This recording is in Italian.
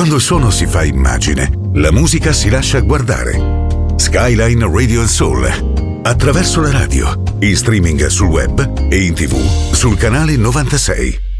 Quando il suono si fa immagine, la musica si lascia guardare. Skyline Radio & Soul. Attraverso la radio, in streaming sul web e in TV sul canale 96.